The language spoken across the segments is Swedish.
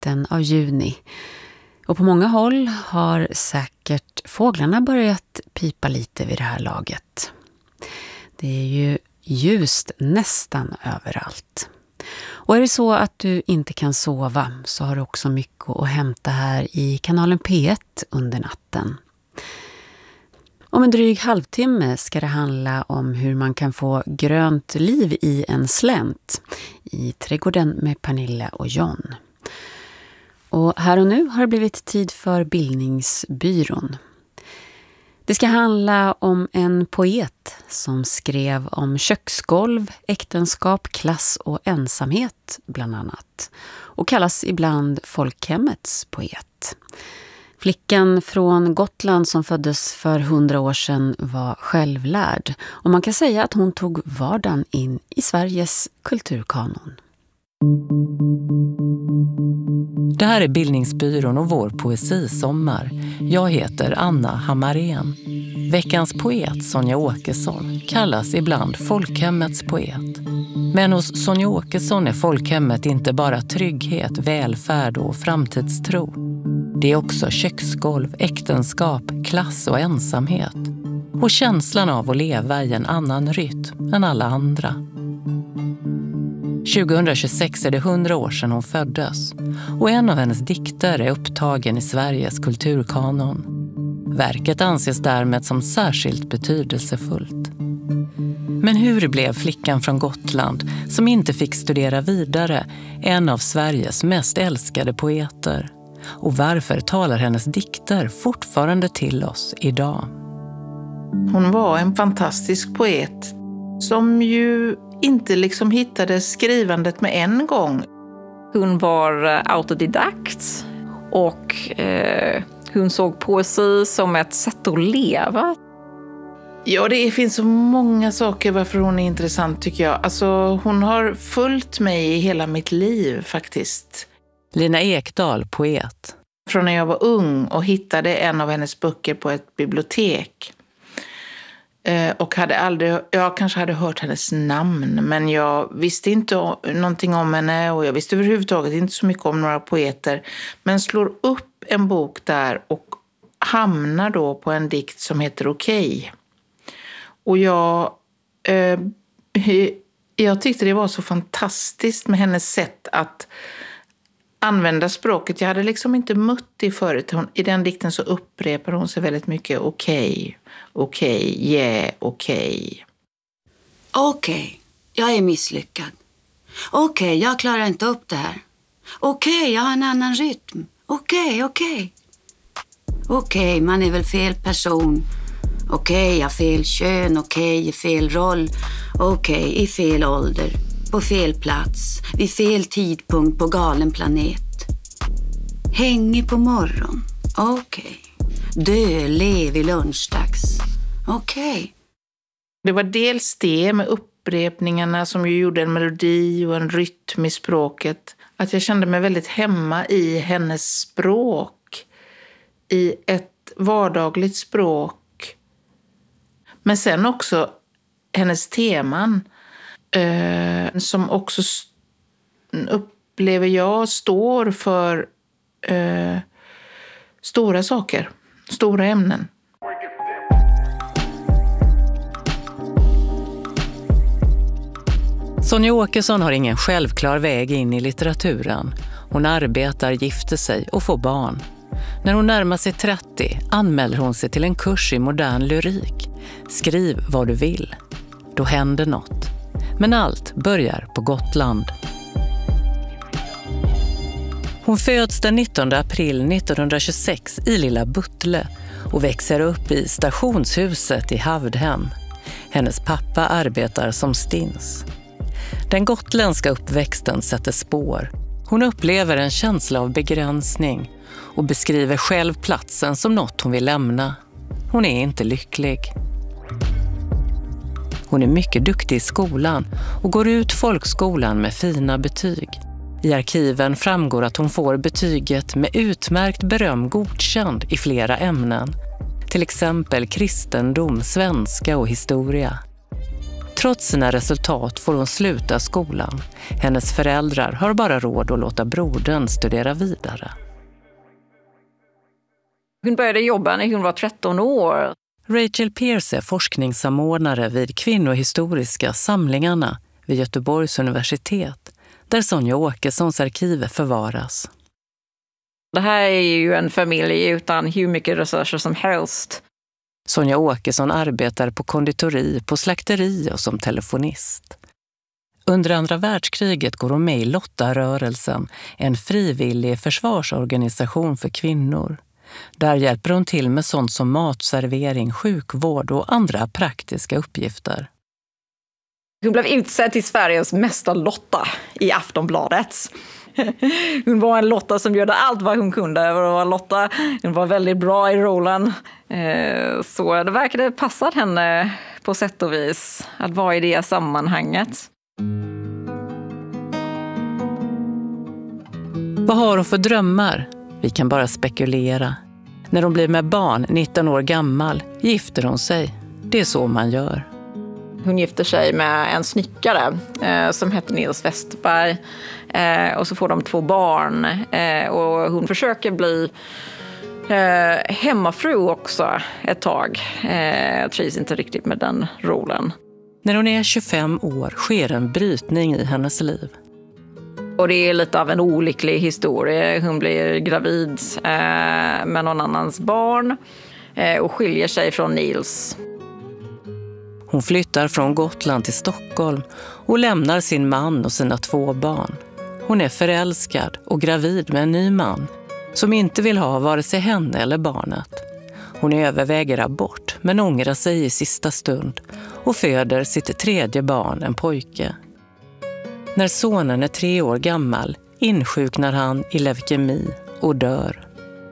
mitten av juni. Och på många håll har säkert fåglarna börjat pipa lite vid det här laget. Det är ju ljust nästan överallt. Och är det så att du inte kan sova så har du också mycket att hämta här i kanalen P1 under natten. Om en dryg halvtimme ska det handla om hur man kan få grönt liv i en slänt i trädgården med Pernilla och John. Och här och nu har det blivit tid för Bildningsbyrån. Det ska handla om en poet som skrev om köksgolv, äktenskap, klass och ensamhet bland annat. Och kallas ibland folkhemmets poet. Flickan från Gotland som föddes för 100 år sedan var självlärd. Och man kan säga att hon tog vardagen in i Sveriges kulturkanon. Det här är Bildningsbyrån och vår poesisommar. Jag heter Anna Hammarén. Veckans poet Sonja Åkesson kallas ibland folkhemmets poet. Men hos Sonja Åkesson är folkhemmet inte bara trygghet, välfärd och framtidstro. Det är också köksgolv, äktenskap, klass och ensamhet. Och känslan av att leva i en annan rytm än alla andra. 2026 är det 100 år sedan hon föddes och en av hennes dikter är upptagen i Sveriges kulturkanon. Verket anses därmed som särskilt betydelsefullt. Men hur blev flickan från Gotland, som inte fick studera vidare, en av Sveriges mest älskade poeter? Och varför talar hennes dikter fortfarande till oss idag? Hon var en fantastisk poet som ju inte liksom hittade skrivandet med en gång. Hon var autodidakt och hon såg poesi som ett sätt att leva. Ja, det finns så många saker varför hon är intressant tycker jag. Alltså, hon har följt mig i hela mitt liv faktiskt. Lina Ekdahl, poet. Från när jag var ung och hittade en av hennes böcker på ett bibliotek. Och jag kanske hade hört hennes namn, men jag visste inte någonting om henne och jag visste överhuvudtaget inte så mycket om några poeter. Men slår upp en bok där och hamnar då på en dikt som heter Okej. Och jag tyckte det var så fantastiskt med hennes sätt att använda språket. Jag hade liksom inte mött det förut. I den dikten så upprepar hon sig väldigt mycket okej, yeah, okej. Okej, jag är misslyckad. Okej, jag klarar inte upp det här. Okej, jag har en annan rytm. Okej, man är väl fel person. Okej, jag har fel kön. Okej, i fel roll. Okej, i fel ålder. På fel plats. Vid fel tidpunkt på galen planet. Hängig på morgon. Okej. Dö, lev i lunchdags. Okej. Det var dels det med upprepningarna som ju gjorde en melodi och en rytm i språket. Att jag kände mig väldigt hemma i hennes språk. I ett vardagligt språk. Men sen också hennes teman. Som också upplever jag står för stora saker. Stora ämnen. Sonja Åkesson har ingen självklar väg in i litteraturen. Hon arbetar, gifter sig och får barn. När hon närmar sig 30 anmäler hon sig till en kurs i modern lyrik. Skriv vad du vill. Då händer något. Men allt börjar på Gotland. Hon föds den 19 april 1926 i Lilla Buttle och växer upp i stationshuset i Havdhem. Hennes pappa arbetar som stins. Den gotländska uppväxten sätter spår. Hon upplever en känsla av begränsning och beskriver själv platsen som något hon vill lämna. Hon är inte lycklig. Hon är mycket duktig i skolan och går ut folkskolan med fina betyg. I arkiven framgår att hon får betyget med utmärkt beröm godkänd i flera ämnen. Till exempel kristendom, svenska och historia. Trots sina resultat får hon sluta skolan. Hennes föräldrar har bara råd att låta brodern studera vidare. Hon började jobba när hon var 13 år. Rachel Pierce är forskningssamordnare vid kvinnohistoriska samlingarna vid Göteborgs universitet, där Sonja Åkessons arkiv förvaras. Det här är ju en familj utan hur mycket resurser som helst. Sonja Åkesson arbetar på konditori, på slakteri och som telefonist. Under andra världskriget går hon med i Lottarörelsen, en frivillig försvarsorganisation för kvinnor. Där hjälper hon till med sånt som matservering, sjukvård och andra praktiska uppgifter. Hon blev utsedd till Sveriges mesta Lotta i Aftonbladet. Hon var en Lotta som gjorde allt vad hon kunde. Hon var väldigt bra i rollen. Så det verkade passa henne på sätt och vis att vara i det sammanhanget. Vad har hon för drömmar? Vi kan bara spekulera. När hon blir med barn, 19 år gammal, gifter hon sig. Det är så man gör. Hon gifter sig med en snickare som heter Nils Westberg. Och så får de 2 barn. Och hon försöker bli hemmafru också ett tag. Jag trivs inte riktigt med den rollen. När hon är 25 år sker en brytning i hennes liv. Och det är lite av en olycklig historia. Hon blir gravid med någon annans barn och skiljer sig från Nils. Hon flyttar från Gotland till Stockholm och lämnar sin man och sina 2 barn. Hon är förälskad och gravid med en ny man som inte vill ha vare sig henne eller barnet. Hon överväger abort men ångrar sig i sista stund och föder sitt 3:e barn, en pojke. När sonen är 3 år gammal insjuknar han i leukemi och dör.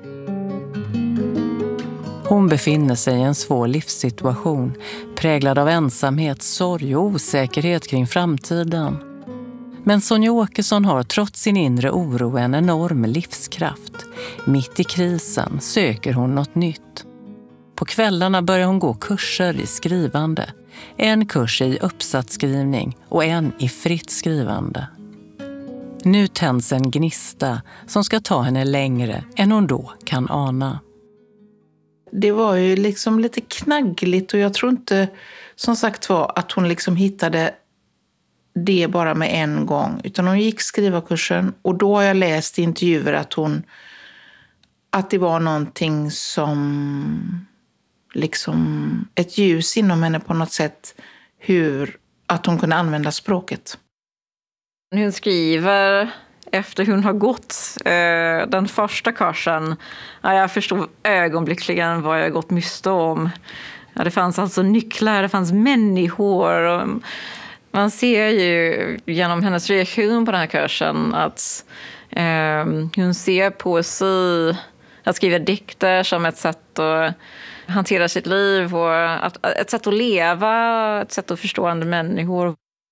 Hon befinner sig i en svår livssituation, präglad av ensamhet, sorg och osäkerhet kring framtiden. Men Sonja Åkesson har trots sin inre oro en enorm livskraft. Mitt i krisen söker hon något nytt. På kvällarna börjar hon gå kurser i skrivande. En kurs i uppsatsskrivning och en i fritt skrivande. Nu tänds en gnista som ska ta henne längre än hon då kan ana. Det var ju liksom lite knaggligt och jag tror inte, som sagt var, att hon liksom hittade det bara med en gång. Utan hon gick skrivarkursen och då har jag läst i intervjuer att det var någonting som liksom ett ljus inom henne på något sätt, att hon kunde använda språket. Hon skriver efter hon har gått den första kursen. Jag förstod ögonblickligen vad jag gått miste om. Det fanns alltså nycklar, det fanns människor. Och man ser ju genom hennes reaktion på den här kursen att hon ser poesi, att skriva dikter som ett sätt att hantera sitt liv och ett sätt att leva, ett sätt att förstå andra människor.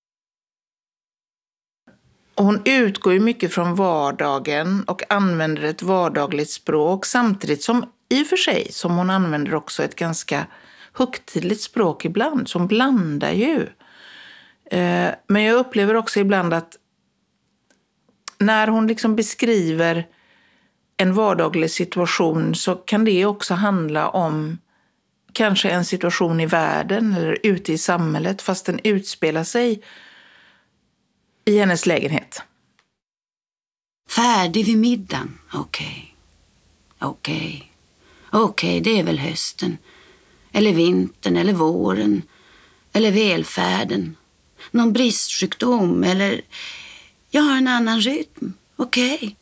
Hon utgår ju mycket från vardagen och använder ett vardagligt språk samtidigt som i och för sig som hon använder också ett ganska högtidligt språk ibland som blandar ju. Men jag upplever också ibland att när hon liksom beskriver en vardaglig situation så kan det också handla om kanske en situation i världen eller ute i samhället fast den utspelar sig i hennes lägenhet. Färdig vid middagen. Okej, det är väl hösten. Eller vintern, eller våren. Eller välfärden. Någon bristsjukdom, eller jag har en annan rytm. Okej.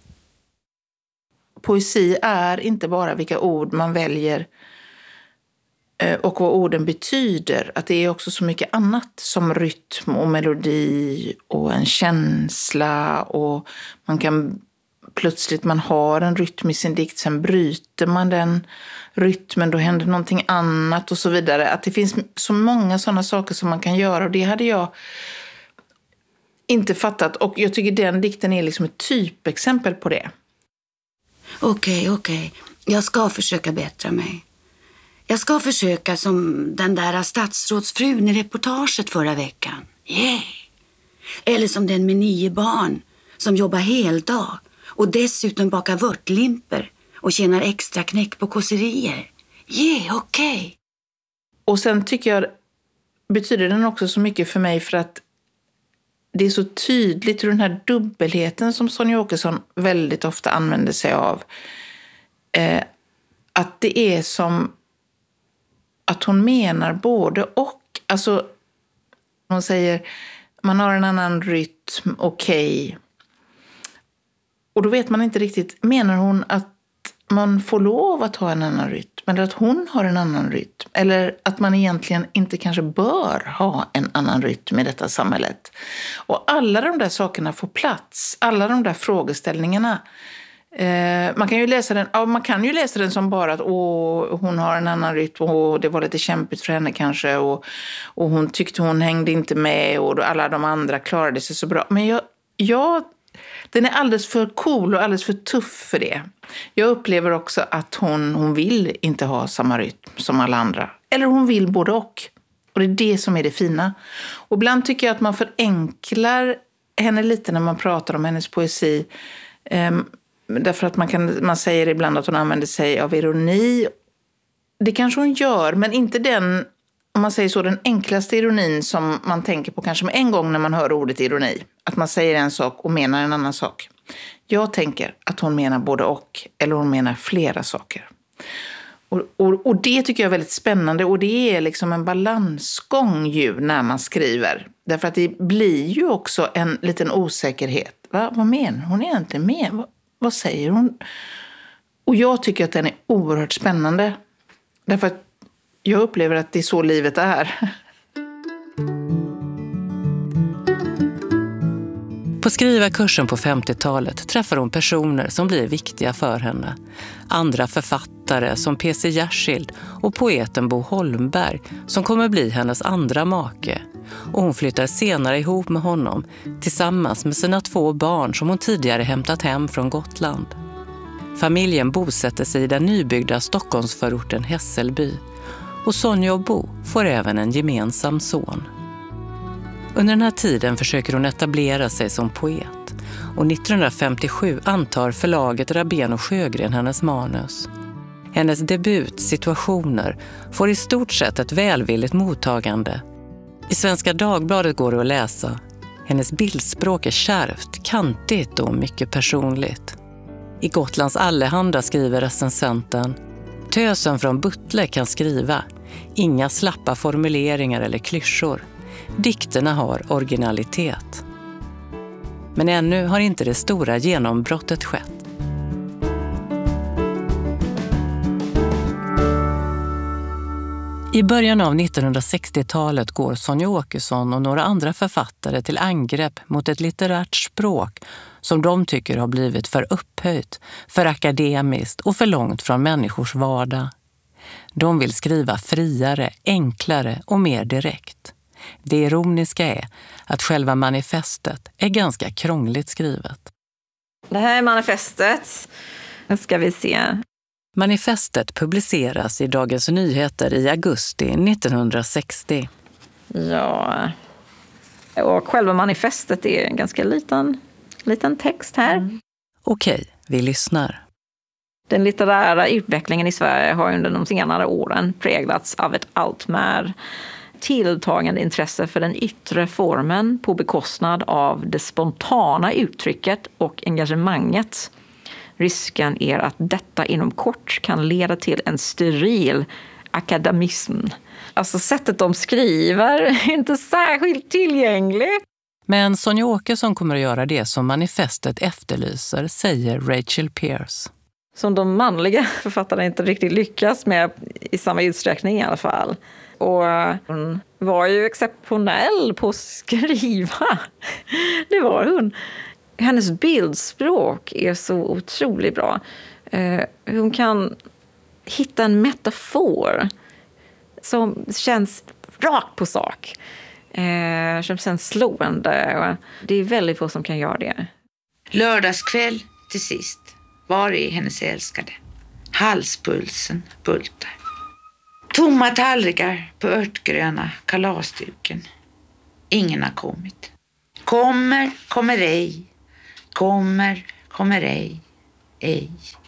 Poesi är inte bara vilka ord man väljer och vad orden betyder. Att det är också så mycket annat som rytm och melodi och en känsla. Och man har en rytm i sin dikt, sen bryter man den rytmen, då händer någonting annat och så vidare. Att det finns så många sådana saker som man kan göra och det hade jag inte fattat. Och jag tycker den dikten är liksom ett typexempel på det. Okej. Jag ska försöka bättra mig. Jag ska försöka som den där statsrådsfrun i reportaget förra veckan. Yeah! Eller som den med 9 barn som jobbar heldag och dessutom bakar vörtlimper och tjänar extra knäck på kåserier. Yeah, okej. Och sen tycker jag betyder den också så mycket för mig för att det är så tydligt hur den här dubbelheten som Sonja Åkesson väldigt ofta använder sig av. Att det är som att hon menar både och. Alltså, hon säger man har en annan rytm, okej. Och då vet man inte riktigt, menar hon att man får lov att ha en annan rytm? Eller att hon har en annan rytm? Eller att man egentligen inte kanske bör ha en annan rytm i detta samhället? Och alla de där sakerna får plats. Alla de där frågeställningarna. Man kan ju läsa den som bara att hon har en annan rytm och det var lite kämpigt för henne kanske och hon tyckte hon hängde inte med och alla de andra klarade sig så bra. Men den är alldeles för cool och alldeles för tuff för det. Jag upplever också att hon vill inte ha samma rytm som alla andra. Eller hon vill både och. Och det är det som är det fina. Och ibland tycker jag att man förenklar henne lite när man pratar om hennes poesi. Därför att man säger ibland att hon använder sig av ironi. Det kanske hon gör, men inte den, om man säger så, den enklaste ironin som man tänker på kanske med en gång när man hör ordet ironi. Att man säger en sak och menar en annan sak. Jag tänker att hon menar både och, eller hon menar flera saker. Och det tycker jag är väldigt spännande, och det är liksom en balansgång ju när man skriver. Därför att det blir ju också en liten osäkerhet. Vad menar hon egentligen med? Vad säger hon? Och jag tycker att den är oerhört spännande. Därför att jag upplever att det är så livet är. På skrivarkursen på 50-talet träffar hon personer som blir viktiga för henne. Andra författare som P.C. Jersild och poeten Bo Holmberg som kommer bli hennes andra make. Och hon flyttar senare ihop med honom tillsammans med sina 2 barn som hon tidigare hämtat hem från Gotland. Familjen bosätter sig i den nybyggda Stockholmsförorten Hässelby. Och Sonja och Bo får även en gemensam son. Under den här tiden försöker hon etablera sig som poet. Och 1957 antar förlaget Rabén och Sjögren hennes manus. Hennes debut, Situationer, får i stort sett ett välvilligt mottagande. I Svenska Dagbladet går det att läsa. Hennes bildspråk är kärvt, kantigt och mycket personligt. I Gotlands Allehanda skriver recensenten: Tösen från Butler kan skriva. Inga slappa formuleringar eller klyschor. Dikterna har originalitet. Men ännu har inte det stora genombrottet skett. I början av 1960-talet går Sonja Åkesson och några andra författare till angrepp mot ett litterärt språk som de tycker har blivit för upphöjt, för akademiskt och för långt från människors vardag. De vill skriva friare, enklare och mer direkt. Det ironiska är att själva manifestet är ganska krångligt skrivet. Det här är manifestet. Nu ska vi se. Manifestet publiceras i Dagens Nyheter i augusti 1960. Ja, och själva manifestet är en ganska liten text här. Okej, vi lyssnar. Den litterära utvecklingen i Sverige har under de senare åren präglats av ett allt mer tilltagande intresse för den yttre formen på bekostnad av det spontana uttrycket och engagemanget. Risken är att detta inom kort kan leda till en steril akademism. Alltså sättet de skriver är inte särskilt tillgängligt. Men Sonja Åkesson kommer att göra det som manifestet efterlyser, säger Rachel Pierce. Som de manliga författarna inte riktigt lyckas med i samma utsträckning i alla fall. Och hon var ju exceptionell på att skriva. Det var hon. Hennes bildspråk är så otroligt bra. Hon kan hitta en metafor som känns rakt på sak. Som känns slående. Det är väldigt få som kan göra det. Lördagskväll till sist. Var är hennes älskade? Halspulsen bultar. Tomma tallrikar på örtgröna kalasduken. Ingen har kommit. Kommer ej. Kommer ej. Ej.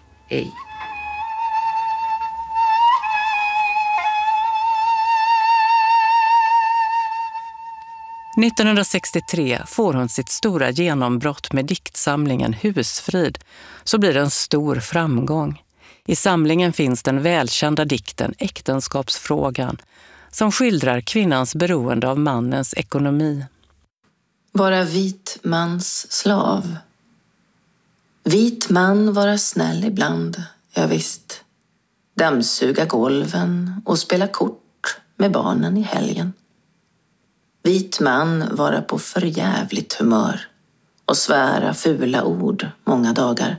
1963 får hon sitt stora genombrott med diktsamlingen Husfrid, så blir det en stor framgång. I samlingen finns den välkända dikten Äktenskapsfrågan, som skildrar kvinnans beroende av mannens ekonomi. Vara vit mans slav. Vit man vara snäll ibland, ja visst. Dammsuga golven och spela kort med barnen i helgen. Vit man vara på förjävligt humör och svära fula ord många dagar.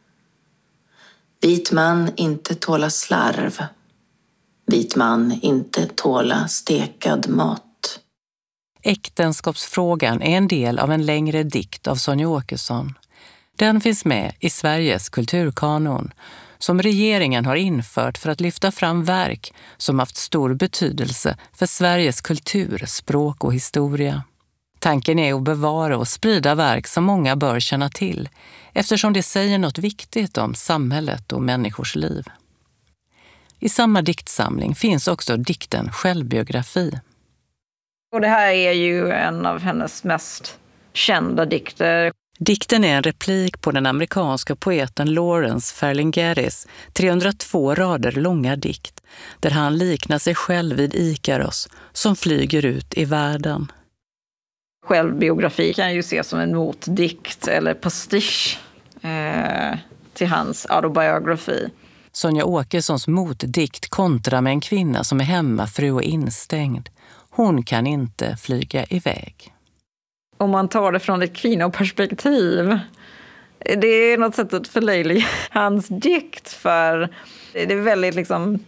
Vit man inte tåla slarv. Vit man inte tåla stekad mat. Äktenskapsfrågan är en del av en längre dikt av Sonja Åkesson. Den finns med i Sveriges kulturkanon, som regeringen har infört för att lyfta fram verk som haft stor betydelse för Sveriges kultur, språk och historia. Tanken är att bevara och sprida verk som många bör känna till, eftersom det säger något viktigt om samhället och människors liv. I samma diktsamling finns också dikten Självbiografi. Och det här är ju en av hennes mest kända dikter. Dikten är en replik på den amerikanska poeten Lawrence Ferlinghettis 302 rader långa dikt, där han liknar sig själv vid Ikaros som flyger ut i världen. Självbiografi kan ju ses som en motdikt eller pastisch till hans autobiografi. Sonja Åkessons motdikt kontrar med en kvinna som är hemmafru och instängd. Hon kan inte flyga iväg. Om man tar det från ett kvinnoperspektiv, det är något sätt att förlöjliga hans dikt, för det är väldigt liksom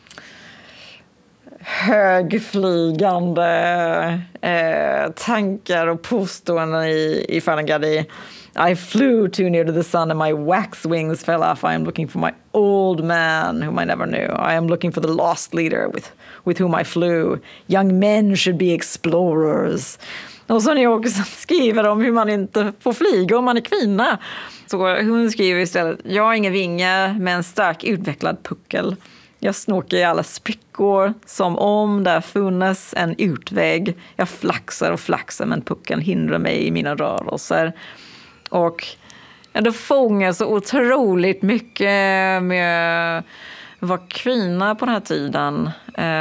högflygande tankar och påståenden i Ferlinghetti. I flew too near to the sun and my wax wings fell off. I am looking for my old man whom I never knew. I am looking for the lost leader with whom I flew. Young men should be explorers. Och så när jag också skriver om hur man inte får flyga om man är kvinna. Så hon skriver istället: jag har ingen vinge med en stark utvecklad puckel. Jag snåkar i alla sprickor som om där funnes en utväg. Jag flaxar och flaxar, men puckeln hindrar mig i mina rörelser. Och det fångar så otroligt mycket med att vara kvinna på den här tiden.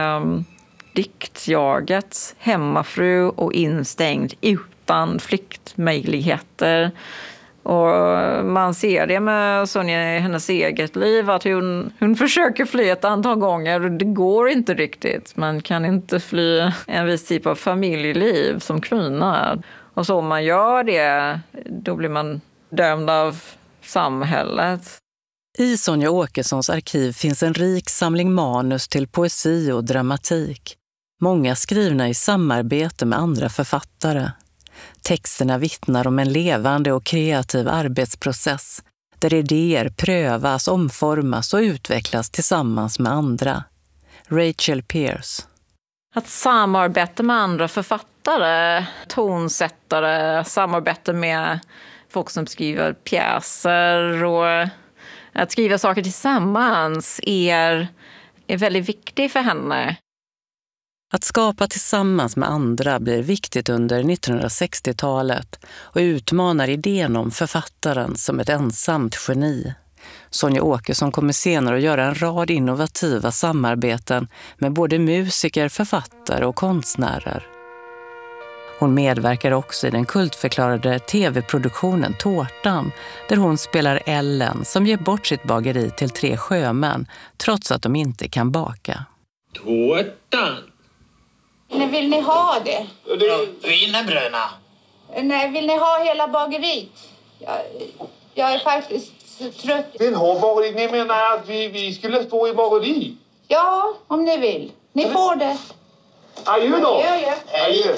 Diktjaget, hemmafru och instängd utan flyktmöjligheter. Och man ser det med Sonja i hennes eget liv, att hon försöker fly ett antal gånger och det går inte riktigt. Man kan inte fly en viss typ av familjeliv som kvinna. Och så om man gör det, då blir man dömd av samhället. I Sonja Åkessons arkiv finns en rik samling manus till poesi och dramatik. Många skrivna i samarbete med andra författare. Texterna vittnar om en levande och kreativ arbetsprocess där idéer prövas, omformas och utvecklas tillsammans med andra. Rachel Pierce. Att samarbeta med andra författare, tonsättare, samarbeta med folk som skriver pjäser och att skriva saker tillsammans är väldigt viktigt för henne. Att skapa tillsammans med andra blir viktigt under 1960-talet och utmanar idén om författaren som ett ensamt geni. Sonja Åkesson kommer senare att göra en rad innovativa samarbeten med både musiker, författare och konstnärer. Hon medverkar också i den kultförklarade tv-produktionen Tårtan, där hon spelar Ellen som ger bort sitt bageri till 3 sjömän trots att de inte kan baka. Tårtan? Nej, vill ni ha det? Wienerbröna. Nej, vill ni ha hela bageriet? Jag är faktiskt trött. Vill ha bageri? Ni menar att vi skulle stå i bageri? Ja, om ni vill. Ni får det. Adjö då. Adjö.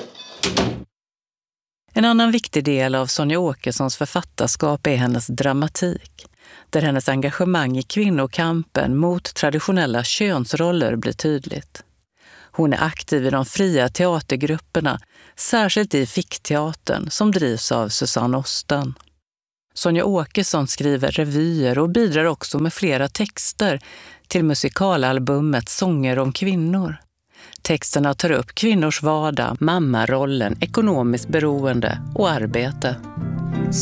En annan viktig del av Sonja Åkessons författarskap är hennes dramatik. där hennes engagemang i kvinnokampen mot traditionella könsroller blir tydligt. Hon är aktiv i de fria teatergrupperna, särskilt i Fickteatern som drivs av Susanne Osten. Sonja Åkesson skriver revyer och bidrar också med flera texter till musikalalbumet Sånger om kvinnor. Texterna tar upp kvinnors vardag, mammarollen, ekonomiskt beroende och arbete.